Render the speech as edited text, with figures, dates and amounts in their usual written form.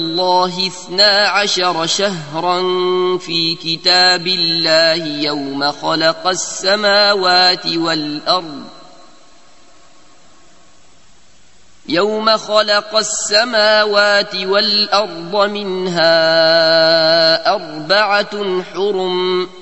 الله 12 شهرا في كتاب الله يوم خلق السماوات والأرض منها 4 حرم